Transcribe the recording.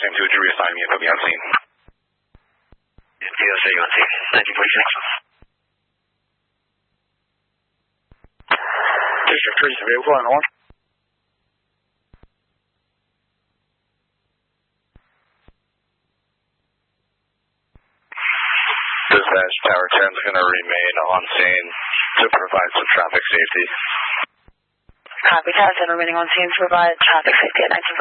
Sam 2, would you reassign me and put me on scene? TSA, you on scene, 1946. District 3, survey 1, on. Dispatch, Tower 10 is going to remain on scene to provide some traffic safety. Copy, Tower 10 remaining on scene to provide traffic safety at 1946.